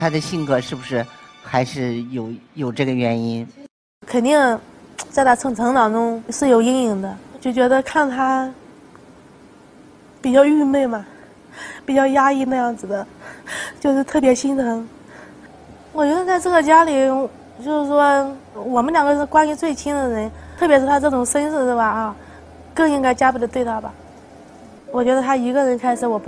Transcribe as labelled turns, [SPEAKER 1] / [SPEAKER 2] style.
[SPEAKER 1] 他的性格是不是还是有这个原因？
[SPEAKER 2] 肯定在他成长中是有阴影的，就觉得看他比较郁闷嘛，比较压抑那样子的，就是特别心疼。我觉得在这个家里，就是说我们两个是关系最亲的人，特别是他这种身世是吧啊，更应该加倍的对他吧。我觉得他一个人开车，我不